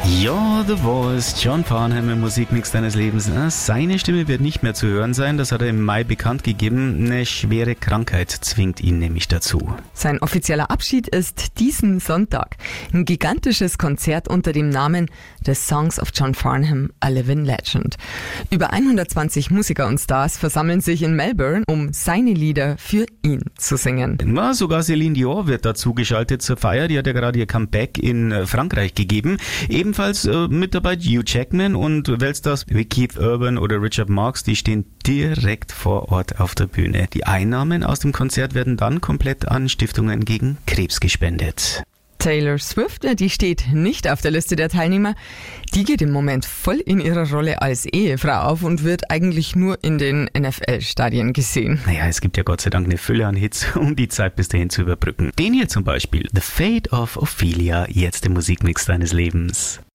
Ja, The Voice, John Farnham im Musikmix deines Lebens. Seine Stimme wird nicht mehr zu hören sein, das hat er im Mai bekannt gegeben. Eine schwere Krankheit zwingt ihn nämlich dazu. Sein offizieller Abschied ist diesen Sonntag. Ein gigantisches Konzert unter dem Namen The Songs of John Farnham, a Living Legend. Über 120 Musiker und Stars versammeln sich in Melbourne, um seine Lieder für ihn zu singen. Na, sogar Celine Dion wird dazu geschaltet zur Feier. Die hat ja gerade ihr Comeback in Frankreich gegeben. Ebenfalls mit dabei Hugh Jackman und Weltstars wie Keith Urban oder Richard Marx, die stehen direkt vor Ort auf der Bühne. Die Einnahmen aus dem Konzert werden dann komplett an Stiftungen gegen Krebs gespendet. Taylor Swift, die steht nicht auf der Liste der Teilnehmer. Die geht im Moment voll in ihrer Rolle als Ehefrau auf und wird eigentlich nur in den NFL-Stadien gesehen. Naja, es gibt ja Gott sei Dank eine Fülle an Hits, um die Zeit bis dahin zu überbrücken. Den hier zum Beispiel, The Fate of Ophelia, jetzt im Musikmix deines Lebens.